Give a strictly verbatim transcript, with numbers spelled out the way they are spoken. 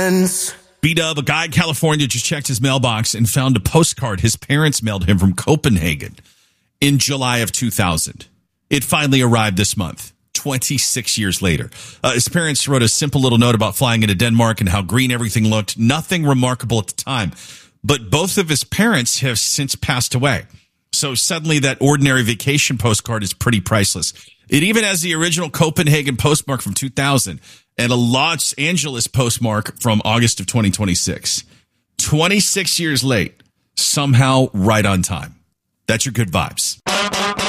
B-Dub, a guy in California just checked his mailbox and found a postcard his parents mailed him from Copenhagen in July of two thousand. It finally arrived this month, twenty-six years later. Uh, his parents wrote a simple little note about flying into Denmark and how green everything looked. Nothing remarkable at the time. But both of his parents have since passed away. So suddenly that ordinary vacation postcard is pretty priceless. It even has the original Copenhagen postmark from two thousand and a Los Angeles postmark from August of twenty twenty-six. twenty-six years late, somehow right on time. That's your good vibes.